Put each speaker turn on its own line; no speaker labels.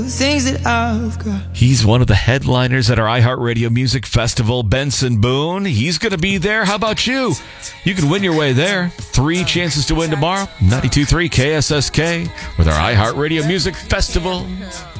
things that I've got.
He's one of the headliners at our iHeartRadio Music Festival, Benson Boone. He's going to be there. How about you? You can win your way there. 3 chances to win tomorrow. 92.3 KSSK with our iHeartRadio Music Festival.